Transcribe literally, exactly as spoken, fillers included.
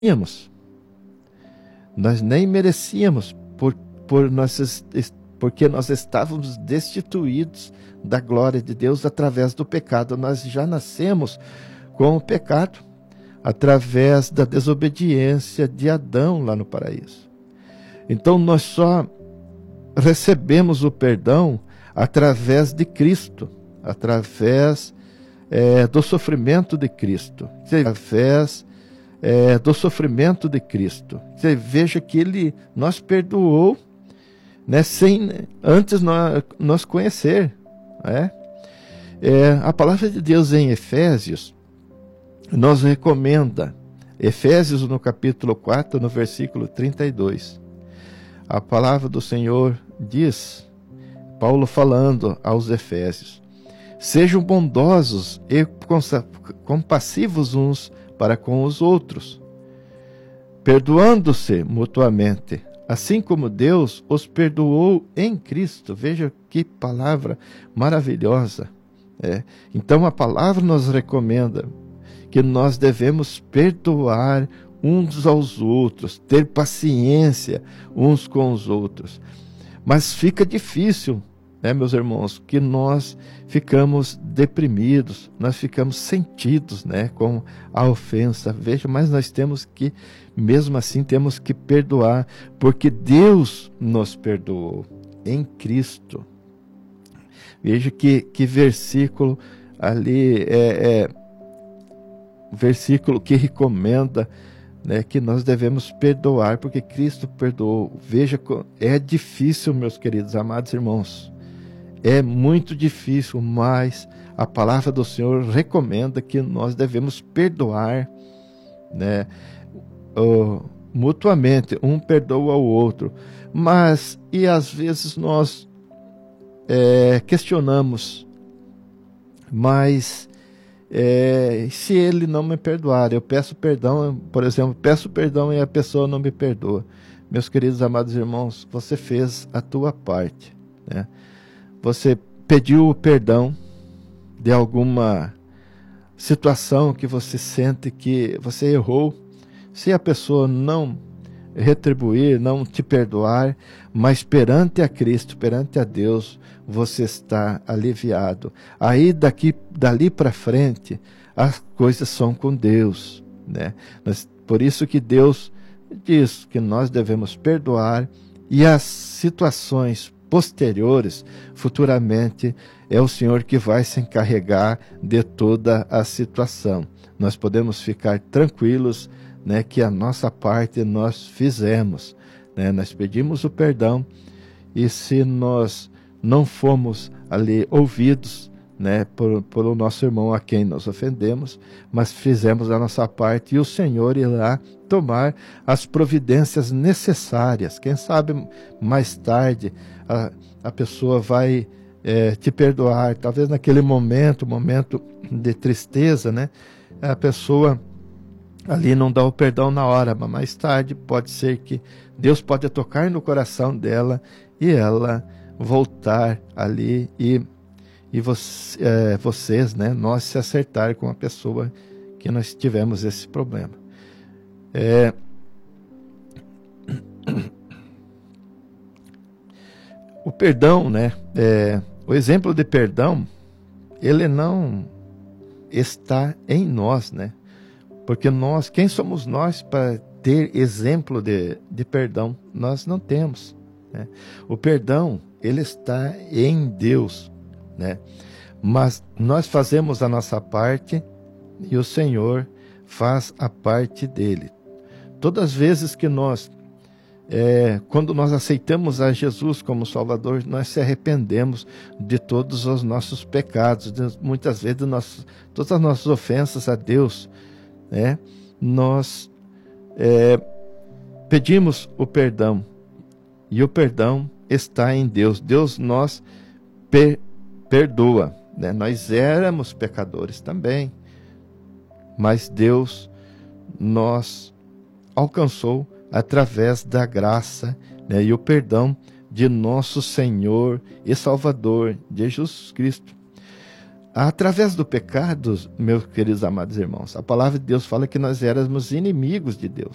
merecíamos. Nós nem merecíamos, por, por nós, porque nós estávamos destituídos da glória de Deus através do pecado. Nós já nascemos com o pecado, através da desobediência de Adão lá no paraíso. Então nós só recebemos o perdão através de Cristo, através é, do sofrimento de Cristo, através é, do sofrimento de Cristo. Você veja que Ele nos perdoou, né, sem antes nós, nós conhecer. Né? É, a palavra de Deus em Efésios nos recomenda, Efésios no capítulo quatro, no versículo trinta e dois. A palavra do Senhor diz, Paulo falando aos Efésios: sejam bondosos e compassivos uns para com os outros, perdoando-se mutuamente, assim como Deus os perdoou em Cristo. Veja que palavra maravilhosa. É. Então a palavra nos recomenda que nós devemos perdoar uns aos outros, ter paciência uns com os outros. Mas fica difícil, né, meus irmãos, que nós ficamos deprimidos, nós ficamos sentidos, né, com a ofensa. Veja, mas nós temos que, mesmo assim, temos que perdoar, porque Deus nos perdoou em Cristo. Veja que, que versículo ali, é, é versículo que recomenda, né, que nós devemos perdoar, porque Cristo perdoou. Veja, é difícil, meus queridos, amados irmãos, é muito difícil, mas a palavra do Senhor recomenda que nós devemos perdoar, né, uh, mutuamente, um perdoa ao outro. Mas, e às vezes nós é, questionamos, mas É, se ele não me perdoar, eu peço perdão, por exemplo, peço perdão e a pessoa não me perdoa. Meus queridos amados irmãos, você fez a tua parte, né? Você pediu o perdão de alguma situação que você sente que você errou. Se a pessoa não retribuir, não te perdoar, mas perante a Cristo, perante a Deus, você está aliviado. Aí daqui, dali para frente, as coisas são com Deus, né? Mas, por isso que Deus diz que nós devemos perdoar, e as situações posteriores, futuramente, é o Senhor que vai se encarregar de toda a situação. Nós podemos ficar tranquilos, né, que a nossa parte nós fizemos, né? Nós pedimos o perdão, e se nós não fomos ali ouvidos, né, por, por o nosso irmão a quem nós ofendemos, mas fizemos a nossa parte, e o Senhor irá tomar as providências necessárias. Quem sabe mais tarde a, a pessoa vai é, te perdoar, talvez naquele momento, momento de tristeza, né, a pessoa ali não dá o perdão na hora, mas mais tarde pode ser que Deus pode tocar no coração dela e ela voltar ali e, e você, é, vocês, né, nós se acertar com a pessoa que nós tivemos esse problema. É... O perdão, né, é, o exemplo de perdão, ele não está em nós, né? Porque nós, quem somos nós para ter exemplo de, de perdão? Nós não temos, né? O perdão, ele está em Deus, né? Mas nós fazemos a nossa parte e o Senhor faz a parte dele. Todas as vezes que nós, é, quando nós aceitamos a Jesus como Salvador, nós se arrependemos de todos os nossos pecados, de, muitas vezes de nossos, todas as nossas ofensas a Deus, né? Nós é, pedimos o perdão, e o perdão está em Deus. Deus nos per, perdoa, né? Nós éramos pecadores também, mas Deus nos alcançou através da graça, né, e o perdão de nosso Senhor e Salvador, de Jesus Cristo. Através do pecado, meus queridos amados irmãos, a palavra de Deus fala que nós éramos inimigos de Deus.